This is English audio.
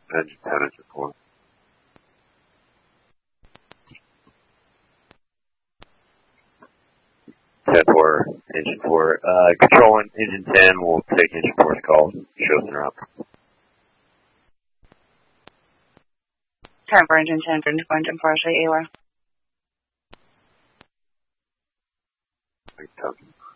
Engine 10, engine 4. Engine 4. Control engine 10, we'll take engine 4's call. Shows and up. Time for engine 10, for engine 4, say AWAR. Thanks,